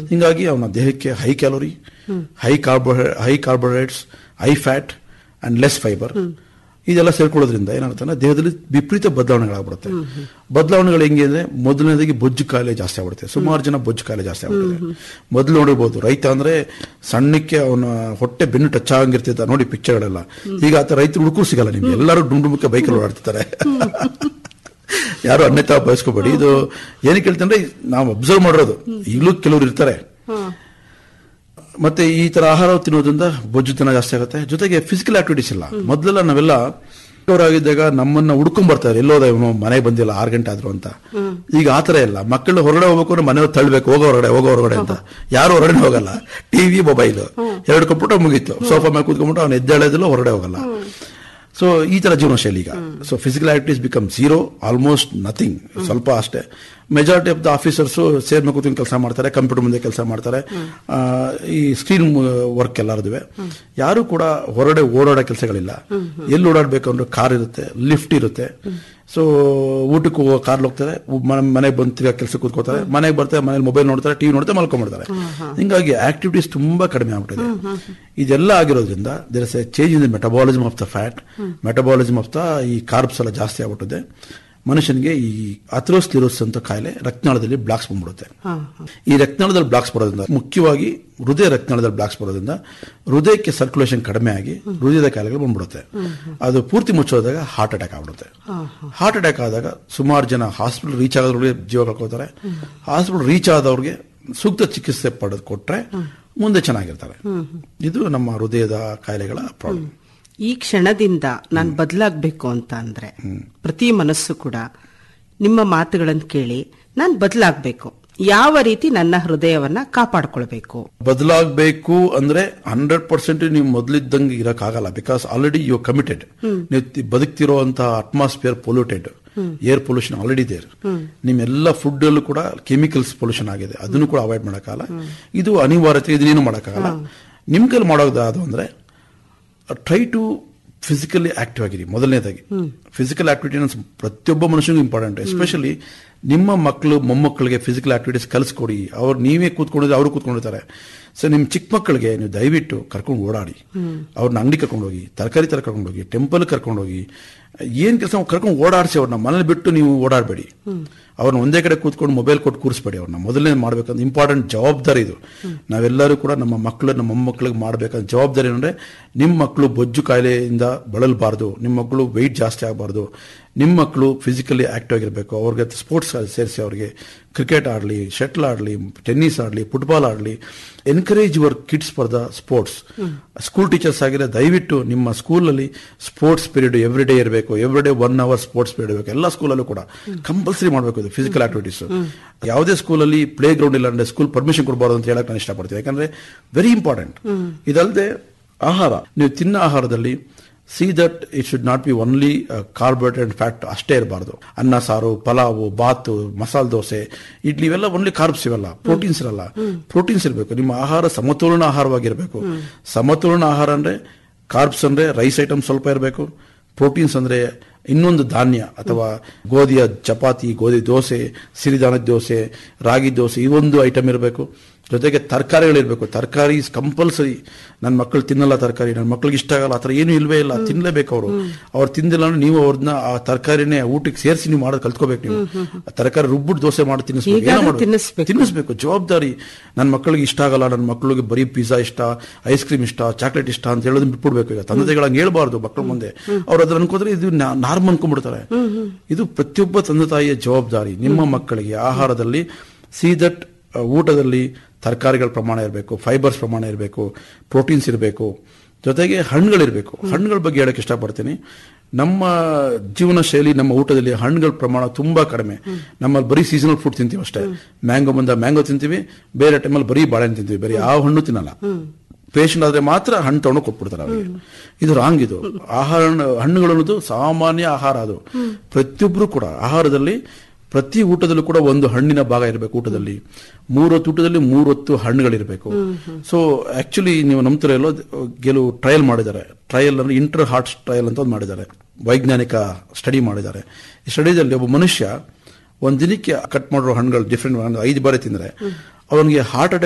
ಹಿಂಗಾಗಿ ಅವನ ದೇಹಕ್ಕೆ high calorie, high carbohydrates, high fat and less fibre ಇದೆಲ್ಲ ಸೇರ್ಕೊಳ್ಳೋದ್ರಿಂದ ಏನಾಗುತ್ತೆ ದೇಹದಲ್ಲಿ ವಿಪರೀತ ಬದಲಾವಣೆಗಳಾಗ್ಬಿಡುತ್ತೆ. ಬದಲಾವಣೆಗಳು ಹೆಂಗೆ ಅಂದ್ರೆ ಮೊದಲನೇದಾಗಿ ಬೊಜ್ಜು ಕಾಯಿಲೆ ಜಾಸ್ತಿ ಆಗ್ಬಿಡುತ್ತೆ. ಸುಮಾರು ಜನ ಬೊಜ್ಜು ಕಾಯಿಲೆ ಜಾಸ್ತಿ ಆಗ್ಬಿಡುತ್ತೆ. ಮೊದಲು ನೋಡಿರ್ಬೋದು ರೈತ ಅಂದ್ರೆ ಸಣ್ಣಕ್ಕೆ ಅವನ ಹೊಟ್ಟೆ ಬೆನ್ನು ಟಚ್ ಆಗಿರ್ತಿದ್ದ ನೋಡಿ ಪಿಕ್ಚರ್ಗಳೆಲ್ಲ. ಈಗ ಆತ ರೈತರು ಹುಡುಕೂ ಸಿಗಲ್ಲ ನಿಮ್ಗೆ, ಎಲ್ಲರೂ ಡುಂಡುಮುಖ ಬೈಕಲ್ಲಿ ಓಡಾಡ್ತಿರ್ತಾರೆ. ಯಾರು ಅನ್ಯತಾ ಬಯಸ್ಕೋಬೇಡಿ. ಇದು ಏನಕ್ಕೆ ಹೇಳ್ತಂದ್ರೆ ನಾವು ಅಬ್ಸರ್ವ್ ಮಾಡಿರೋದು. ಈಗಲೂ ಕೆಲವರು ಇರ್ತಾರೆ. ಮತ್ತೆ ಈ ತರ ಆಹಾರ ತಿನ್ನೋದ್ರಿಂದ ಬೊಜ್ಜುತನ ಜಾಸ್ತಿ ಆಗುತ್ತೆ. ಜೊತೆಗೆ ಫಿಸಿಕಲ್ ಆಕ್ಟಿವಿಟೀಸ್ ಇಲ್ಲ. ಮೊದಲೆಲ್ಲ ನಾವೆಲ್ಲ ಆಗಿದ್ದಾಗ ನಮ್ಮನ್ನ ಹುಡ್ಕೊಂಡ್ ಬರ್ತಾರೆ, ಎಲ್ಲೋದ ಇವನು ಮನೆಗೆ ಬಂದಿಲ್ಲ 6 ಗಂಟೆ ಆದ್ರು ಅಂತ. ಈಗ ಆತರ ಇಲ್ಲ. ಮಕ್ಕಳು ಹೊರಗಡೆ ಹೋಗ್ಬೇಕು ಅಂದ್ರೆ ಮನೆಯವ್ರು ತಳ್ಬೇಕು, ಹೋಗೋ ಹೊರಗಡೆ ಅಂತ. ಯಾರು ಹೊರಗಡೆ ಹೋಗಲ್ಲ. ಟಿವಿ, ಮೊಬೈಲ್ 2 ಕಂಪ್ಯೂಟರ್ ಮುಗೀತು. ಸೋಫಾ ಮೇಲೆ ಕೂತ್ಕೊಂಡ್ಬಿಟ್ಟು ಅವ್ನು ಎದ್ದೇಳೋದಿಲ್ಲ, ಹೊರಗಡೆ ಹೋಗಲ್ಲ. ಸೊ ಈ ತರ ಜೀವನ ಶೈಲಿ ಈಗ. So physical activities become zero, almost nothing, ಸ್ವಲ್ಪ ಅಷ್ಟೇ. ಮೆಜಾರಿಟಿ ಆಫ್ ದ ಆಫೀಸರ್ಸ್ ಸೇರ್ ಮೇಲೆ ಕೂತ್ಕೊಂಡು ಕೆಲಸ ಮಾಡ್ತಾರೆ, ಕಂಪ್ಯೂಟರ್ ಮುಂದೆ ಕೆಲಸ ಮಾಡ್ತಾರೆ, ಈ ಸ್ಕ್ರೀನ್ ವರ್ಕ್ ಎಲ್ಲರದುವೆ. ಯಾರು ಕೂಡ ಹೊರಗಡೆ ಓಡಾಡೋ ಕೆಲಸಗಳಿಲ್ಲ. ಎಲ್ಲಿ ಓಡಾಡ್ಬೇಕು ಅಂದ್ರೆ ಕಾರ್ ಇರುತ್ತೆ, ಲಿಫ್ಟ್ ಇರುತ್ತೆ. ಸೊ ಊಟಕ್ಕೆ ಹೋಗೋ ಕಾರ್ಲ್ ಹೋಗ್ತಾರೆ, ಮನೆಗೆ ಬಂದು ತಿರ್ಗಾ ಕೆಲಸಕ್ಕೆ ಕೂತ್ಕೋತಾರೆ, ಮನೆಗೆ ಬರ್ತಾರೆ, ಮನೇಲಿ ಮೊಬೈಲ್ ನೋಡ್ತಾರೆ, ಟಿವಿ ನೋಡ್ತಾರೆ, ಮಲ್ಕೊಂಡ್ಬಿಡ್ತಾರೆ. ಹಿಂಗಾಗಿ ಆಕ್ಟಿವಿಟೀಸ್ ತುಂಬಾ ಕಡಿಮೆ ಆಗ್ಬಿಟ್ಟಿದೆ. ಇದೆಲ್ಲ ಆಗಿರೋದ್ರಿಂದ there is A change in the metabolism of the fat, metabolism of the ಈ ಕಾರ್ಬ್ಸ್ ಎಲ್ಲ ಜಾಸ್ತಿ ಆಗ್ಬಿಟ್ಟಿದೆ. ಮನುಷ್ಯನಿಗೆ ಈ ಅಥೆರೋಸ್ಕ್ಲೆರೋಸಿಸ್ ಅಂತ ಕಾಯಿಲೆ ರಕ್ತನಾಳದಲ್ಲಿ ಬ್ಲಾಕ್ಸ್ ಬಂದ್ಬಿಡುತ್ತೆ. ಈ ರಕ್ತನಾಳದಲ್ಲಿ ಬ್ಲಾಕ್ಸ್ ಬರೋದ್ರಿಂದ, ಮುಖ್ಯವಾಗಿ ಹೃದಯ ರಕ್ತನಾಳದಲ್ಲಿ ಬ್ಲಾಕ್ಸ್ ಬರೋದ್ರಿಂದ ಹೃದಯಕ್ಕೆ ಸರ್ಕ್ಯುಲೇಷನ್ ಕಡಿಮೆ ಆಗಿ ಹೃದಯದ ಕಾಯಿಲೆಗಳು ಬಂದ್ಬಿಡುತ್ತೆ. ಅದು ಪೂರ್ತಿ ಮುಚ್ಚೋದಾಗ ಹಾರ್ಟ್ ಅಟ್ಯಾಕ್ ಆಗ್ಬಿಡುತ್ತೆ. ಹಾರ್ಟ್ ಅಟ್ಯಾಕ್ ಆದಾಗ ಸುಮಾರು ಜನ ಹಾಸ್ಪಿಟಲ್ ರೀಚ್ ಆಗೋದ್ರಿಗೆ ಜೀವ ಕಳ್ಕೊತಾರೆ. ಹಾಸ್ಪಿಟಲ್ ರೀಚ್ ಆದವ್ರಿಗೆ ಸೂಕ್ತ ಚಿಕಿತ್ಸೆ ಪಡೆದು ಕೊಟ್ರೆ ಮುಂದೆ ಚೆನ್ನಾಗಿರ್ತಾರೆ. ಇದು ನಮ್ಮ ಹೃದಯದ ಕಾಯಿಲೆಗಳ ಪ್ರಾಬ್ಲಮ್. ಈ ಕ್ಷಣದಿಂದ ನಾನು ಬದಲಾಗಬೇಕು ಅಂತ ಅಂದ್ರೆ ಪ್ರತಿ ಮನಸ್ಸು ಕೂಡ ನಿಮ್ಮ ಮಾತುಗಳನ್ನು ಕೇಳಿ ನಾನು ಬದಲಾಗಬೇಕು, ಯಾವ ರೀತಿ ನನ್ನ ಹೃದಯವನ್ನ ಕಾಪಾಡ್ಕೊಳ್ಬೇಕು? ಬದಲಾಗಬೇಕು ಅಂದ್ರೆ 100% ನೀವು ಮೊದಲಿದ್ದಂಗೆ ಇರಕ್ಕಾಗಲ್ಲ. Because already you committed. ನೀವು ಬದುಕ್ತಿರೋಂತಹ atmosphere polluted, air pollution already there. ನಿಮ್ಮೆಲ್ಲ ಫುಡ್ ಅಲ್ಲೂ ಕೂಡ ಕೆಮಿಕಲ್ಸ್ ಪೊಲ್ಯೂಷನ್ ಆಗಿದೆ. ಅದನ್ನು ಕೂಡ ಅವಾಯ್ಡ್ ಮಾಡೋಕ್ಕಾಗಲ್ಲ. ಇದು ಅನಿವಾರ್ಯತೆ. ಇದನ್ನೇನು ಮಾಡೋಕ್ಕಾಗಲ್ಲ. ನಿಮ್ ಕೈಲಿ ಮಾಡೋದು ಅಂದ್ರೆ ಟ್ರೈ ಟು ಫಿಸಿಕಲಿ ಆಕ್ಟಿವ್ ಆಗಿರಿ. ಮೊದಲನೇದಾಗಿ ಫಿಸಿಕಲ್ ಆಕ್ಟಿವಿಟಿ ಪ್ರತಿಯೊಬ್ಬ ಮನುಷ್ಯನಿಗೂ ಇಂಪಾರ್ಟೆಂಟ್. ಎಸ್ಪೆಷಲಿ ನಿಮ್ಮ ಮಕ್ಕಳು ಮೊಮ್ಮಕ್ಕಳಿಗೆ ಫಿಸಿಕಲ್ ಆಕ್ಟಿವಿಟೀಸ್ ಕಲಿಸ್ಕೊಡಿ. ಅವ್ರು ನೀವೇ ಕೂತ್ಕೊಂಡಿದ್ರೆ ಅವರು ಕೂತ್ಕೊಂಡಿರ್ತಾರೆ. ಸೊ ನಿಮ್ಮ ಚಿಕ್ಕ ಮಕ್ಕಳಿಗೆ ನೀವು ದಯವಿಟ್ಟು ಕರ್ಕೊಂಡು ಓಡಾಡಿ. ಅವ್ರನ್ನ ಅಂಗಡಿ ಕರ್ಕೊಂಡು ಹೋಗಿ, ತರಕಾರಿ ತರ ಕರ್ಕೊಂಡು ಹೋಗಿ, ಟೆಂಪಲ್ ಕರ್ಕೊಂಡು ಹೋಗಿ, ಏನ್ ಕೆಲಸ ಕರ್ಕೊಂಡು ಓಡಾಡಿಸಿ. ಅವ್ರನ್ನ ಮನೇಲಿ ಬಿಟ್ಟು ನೀವು ಓಡಾಡಬೇಡಿ. ಅವ್ರನ್ನ ಒಂದೇ ಕಡೆ ಕೂತ್ಕೊಂಡು ಮೊಬೈಲ್ ಕೊಟ್ಟು ಕೂರಿಸ್ಬೇಡಿ. ಅವ್ರನ್ನ ಮೊದಲನೇ ಮಾಡ್ಬೇಕಂದ್ರೆ ಇಂಪಾರ್ಟೆಂಟ್ ಜವಾಬ್ದಾರಿ ಇದು. ನಾವೆಲ್ಲರೂ ಕೂಡ ನಮ್ಮ ಮಕ್ಕಳು, ನಮ್ಮ ಮೊಮ್ಮಕ್ಕಳಿಗೆ ಮಾಡ್ಬೇಕಂತ ಜವಾಬ್ದಾರಿ ಅಂದ್ರೆ ನಿಮ್ಮ ಮಕ್ಕಳು ಬೊಜ್ಜು ಕಾಯಿಲೆಯಿಂದ ಬಳಲಬಾರ್ದು, ನಿಮ್ಮ ಮಕ್ಕಳು ವೆಯ್ಟ್ ಜಾಸ್ತಿ ಆಗಬಾರ್ದು, ನಿಮ್ಮ ಮಕ್ಕಳು ಫಿಸಿಕಲಿ ಆಕ್ಟಿವ್ ಆಗಿರಬೇಕು. ಅವ್ರಿಗೆ ಸ್ಪೋರ್ಟ್ಸ್ ಸೇರಿಸಿ, ಅವ್ರಿಗೆ cricket ಆಡಲಿ, shuttle ಆಡಲಿ, tennis ಆಡಲಿ, football ಆಡಲಿ. Encourage your kids for the sports. School teachers ಆಗಿದ್ರೆ ದಯವಿಟ್ಟು ನಿಮ್ಮ ಸ್ಕೂಲಲ್ಲಿ ಸ್ಪೋರ್ಟ್ಸ್ ಪೀರಿಯಡ್ ಎವ್ರಿ ಡೇ ಇರಬೇಕು. Every day 1 hour sports period ಇರಬೇಕು. ಎಲ್ಲ ಸ್ಕೂಲಲ್ಲೂ ಕೂಡ ಕಂಪಲ್ಸರಿ ಮಾಡಬೇಕು ಇದು ಫಿಸಿಕಲ್ ಆಕ್ಟಿವಿಟೀಸ್. ಯಾವುದೇ ಸ್ಕೂಲಲ್ಲಿ ಪ್ಲೇ ಗ್ರೌಂಡ್ ಇಲ್ಲ ಅಂದ್ರೆ ಸ್ಕೂಲ್ ಪರ್ಮಿಷನ್ ಕೊಡಬಾರ್ದು ಅಂತ ಹೇಳಕ್ ನಾನು ಇಷ್ಟಪಡ್ತೀನಿ. ಯಾಕಂದ್ರೆ ವೆರಿ ಇಂಪಾರ್ಟೆಂಟ್. ಇದಲ್ಲದೆ ಆಹಾರ, ನೀವು ತಿನ್ನ ಆಹಾರದಲ್ಲಿ see that it should not be only carbohydrate and fat ಅಷ್ಟೇ ಇರಬಾರ್ದು. ಅನ್ನ, ಸಾರು, ಪಲಾವು, ಬಾತು, ಮಸಾಲೆ ದೋಸೆ, ಇಡ್ಲಿ ಇವೆಲ್ಲ ಓನ್ಲಿ ಕಾರ್ಬ್ಸ್ ಇವೆಲ್ಲ, ಪ್ರೋಟೀನ್ಸ್ ಇರಲ್ಲ. ಪ್ರೋಟೀನ್ಸ್ ಇರಬೇಕು. ನಿಮ್ಮ ಆಹಾರ ಸಮತೋಲನ ಆಹಾರವಾಗಿರಬೇಕು. ಸಮತೋಲನ ಆಹಾರ ಅಂದ್ರೆ ಕಾರ್ಬ್ಸ್ ಅಂದ್ರೆ ರೈಸ್ ಐಟಮ್ ಸ್ವಲ್ಪ ಇರಬೇಕು. ಪ್ರೋಟೀನ್ಸ್ ಅಂದ್ರೆ ಇನ್ನೊಂದು ಧಾನ್ಯ ಅಥವಾ ಗೋಧಿಯ ಚಪಾತಿ, ಗೋಧಿ ದೋಸೆ, ಸಿರಿಧಾನ್ಯದ ದೋಸೆ, ರಾಗಿ ದೋಸೆ, ಇವೊಂದು ಐಟಮ್ ಇರಬೇಕು. ಜೊತೆಗೆ ತರಕಾರಿಗಳಿರ್ಬೇಕು. ತರಕಾರಿ ಕಂಪಲ್ಸರಿ. ನನ್ನ ಮಕ್ಕಳು ತಿನ್ನಲ್ಲ ತರಕಾರಿ, ನನ್ನ ಮಕ್ಕಳಿಗೆ ಇಷ್ಟ ಆಗಲ್ಲ, ಆ ಥರ ಏನೂ ಇಲ್ವೇ ಇಲ್ಲ. ತಿನ್ನಲೇಬೇಕು ಅವರು. ಅವ್ರು ತಿಂದಿಲ್ಲ ಅಂದ್ರೆ ನೀವು ಅವ್ರನ್ನ ಆ ತರಕಾರಿನೇ ಊಟಕ್ಕೆ ಸೇರಿಸಿ ನೀವು ಮಾಡೋದು ಕಲ್ತ್ಕೋಬೇಕು. ನೀವು ತರಕಾರಿ ರುಬ್ಬಿಟ್ಟು ದೋಸೆ ಮಾಡಿ ತಿನ್ನಿಸ್ಬೇಕು. ಜವಾಬ್ದಾರಿ. ನನ್ನ ಮಕ್ಕಳಿಗೆ ಇಷ್ಟ ಆಗಲ್ಲ, ನನ್ನ ಮಕ್ಕಳಿಗೆ ಬರೀ ಪಿಜ್ಜಾ ಇಷ್ಟ, ಐಸ್ ಕ್ರೀಮ್ ಇಷ್ಟ, ಚಾಕ್ಲೇಟ್ ಇಷ್ಟ ಅಂತ ಹೇಳೋದನ್ನ ಬಿಟ್ಬಿಡ್ಬೇಕು. ಈಗ ತಂದೆ ತಾಯಿಗಳಂಗೆ ಹೇಳ್ಬಾರ್ದು ಮಕ್ಕಳ ಮುಂದೆ. ಅವ್ರು ಅದ್ರ ಅನ್ಕೋದ್ರೆ ಇದು ನಾರ್ಮ್ ಅನ್ಕೊಂಡ್ಬಿಡ್ತಾರೆ. ಇದು ಪ್ರತಿಯೊಬ್ಬ ತಂದೆ ತಾಯಿಯ ಜವಾಬ್ದಾರಿ. ನಿಮ್ಮ ಮಕ್ಕಳಿಗೆ ಆಹಾರದಲ್ಲಿ ಸಿ ದಟ್ ಊಟದಲ್ಲಿ ತರಕಾರಿಗಳ ಪ್ರಮಾಣ ಇರಬೇಕು, ಫೈಬರ್ಸ್ ಪ್ರಮಾಣ ಇರಬೇಕು, ಪ್ರೋಟೀನ್ಸ್ ಇರಬೇಕು, ಜೊತೆಗೆ ಹಣ್ಣುಗಳಿರಬೇಕು. ಹಣ್ಣುಗಳ ಬಗ್ಗೆ ಹೇಳಕ್ಕೆ ಇಷ್ಟಪಡ್ತೀನಿ. ನಮ್ಮ ಜೀವನ ಶೈಲಿ, ನಮ್ಮ ಊಟದಲ್ಲಿ ಹಣ್ಣುಗಳ ಪ್ರಮಾಣ ತುಂಬಾ ಕಡಿಮೆ. ನಮ್ಮಲ್ಲಿ ಬರೀ ಸೀಸನಲ್ ಫ್ರೂಟ್ ತಿಂತೀವಿ ಅಷ್ಟೇ. ಮ್ಯಾಂಗೋ ಬಂದ ಮ್ಯಾಂಗೋ ತಿಂತೀವಿ, ಬೇರೆ ಟೈಮಲ್ಲಿ ಬರೀ ಬಾಳೆಹಣ್ಣು ತಿಂತೀವಿ, ಬೇರೆ ಯಾವ ಹಣ್ಣು ತಿನ್ನಲ್ಲ. ಪೇಷಂಟ್ ಆದ್ರೆ ಮಾತ್ರ ಹಣ್ಣು ತಗೊಂಡು ಕೊಟ್ಬಿಡ್ತಾರೆ ಅವರಿಗೆ. ಇದು ರಾಂಗ್. ಇದು ಆಹಾರ, ಹಣ್ಣುಗಳು ಅನ್ನೋದು ಸಾಮಾನ್ಯ ಆಹಾರ. ಅದು ಪ್ರತಿಯೊಬ್ಬರು ಕೂಡ ಆಹಾರದಲ್ಲಿ, ಪ್ರತಿ ಊಟದಲ್ಲೂ ಕೂಡ ಒಂದು ಹಣ್ಣಿನ ಭಾಗ ಇರಬೇಕು. ಊಟದಲ್ಲಿ 3 ಹೊತ್ತು ಊಟದಲ್ಲಿ 3 ಹೊತ್ತು ಹಣ್ಣುಗಳಿರಬೇಕು. ಸೊ ಆಕ್ಚುಲಿ ನೀವು ನಂಬ್ತಿರೋ ಎಲ್ಲೋ ಕೆಲವು ಟ್ರಯಲ್ ಮಾಡಿದ್ದಾರೆ. ಟ್ರಯಲ್ ಅಂದ್ರೆ ಇಂಟರ್ ಹಾರ್ಟ್ ಟ್ರಯಲ್ ಅಂತ ಒಂದು ಮಾಡಿದ್ದಾರೆ. ವೈಜ್ಞಾನಿಕ ಸ್ಟಡಿ ಮಾಡಿದ್ದಾರೆ. ಈ ಸ್ಟಡಿದಲ್ಲಿ ಒಬ್ಬ ಮನುಷ್ಯ ಒಂದ್ ದಿನಕ್ಕೆ ಕಟ್ ಮಾಡಿರೋ ಹಣ್ಣುಗಳು ಡಿಫ್ರೆಂಟ್ 5 ಬಾರಿ ತಿಂದ್ರೆ ಅವನಿಗೆ ಹಾರ್ಟ್ ಅಟ್ಯಾಕ್